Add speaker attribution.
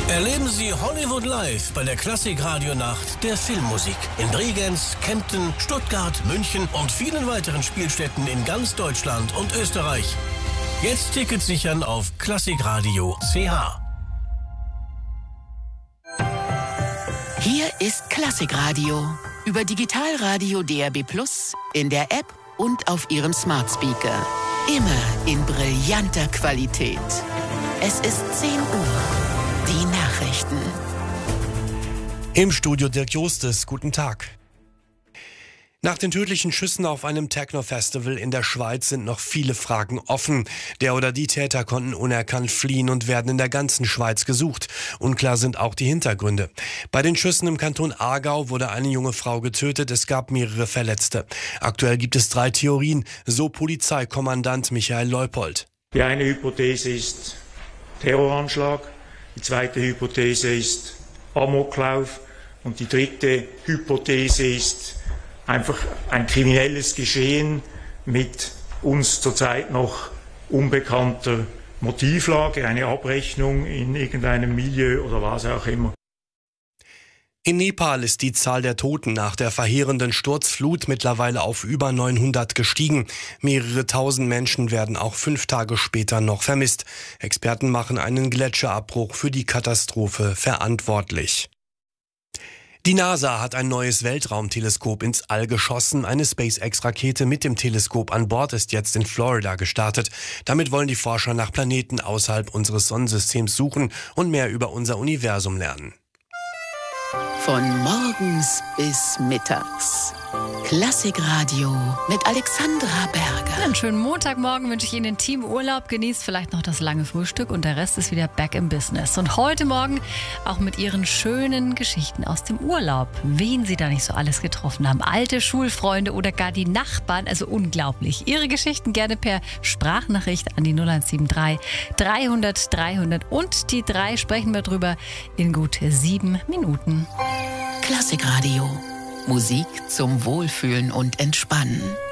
Speaker 1: Erleben Sie Hollywood Live bei der Klassik-Radio-Nacht der Filmmusik in Bregenz, Kempten, Stuttgart, München und vielen weiteren Spielstätten in ganz Deutschland und Österreich. Jetzt Tickets sichern auf klassikradio.ch.
Speaker 2: Hier ist Klassikradio über Digitalradio DAB+, in der App und auf Ihrem Smart Speaker. Immer in brillanter Qualität. Es ist 10 Uhr. Die Nachrichten.
Speaker 3: Im Studio Dirk Jostes, guten Tag. Nach den tödlichen Schüssen auf einem Techno-Festival in der Schweiz sind noch viele Fragen offen. Der oder die Täter konnten unerkannt fliehen und werden in der ganzen Schweiz gesucht. Unklar sind auch die Hintergründe. Bei den Schüssen im Kanton Aargau wurde eine junge Frau getötet, es gab mehrere Verletzte. Aktuell gibt es 3 Theorien, so Polizeikommandant Michael Leupold.
Speaker 4: Die eine Hypothese ist Terroranschlag, die zweite Hypothese ist Amoklauf und die dritte Hypothese ist einfach ein kriminelles Geschehen mit uns zurzeit noch unbekannter Motivlage, eine Abrechnung in irgendeinem Milieu oder was auch immer.
Speaker 3: In Nepal ist die Zahl der Toten nach der verheerenden Sturzflut mittlerweile auf über 900 gestiegen. Mehrere tausend Menschen werden auch 5 Tage später noch vermisst. Experten machen einen Gletscherabbruch für die Katastrophe verantwortlich. Die NASA hat ein neues Weltraumteleskop ins All geschossen. Eine SpaceX-Rakete mit dem Teleskop an Bord ist jetzt in Florida gestartet. Damit wollen die Forscher nach Planeten außerhalb unseres Sonnensystems suchen und mehr über unser Universum lernen.
Speaker 2: Von morgens bis mittags. Klassikradio mit Alexandra Berger.
Speaker 5: Einen schönen Montagmorgen wünsche ich Ihnen. Team Urlaub, genießt vielleicht noch das lange Frühstück und der Rest ist wieder back im Business. Und heute Morgen auch mit Ihren schönen Geschichten aus dem Urlaub. Wen Sie da nicht so alles getroffen haben. Alte Schulfreunde oder gar die Nachbarn, also unglaublich. Ihre Geschichten gerne per Sprachnachricht an die 0173 300 300 und die 3 sprechen wir drüber in gut 7 Minuten.
Speaker 2: Klassikradio. Musik zum Wohlfühlen und Entspannen.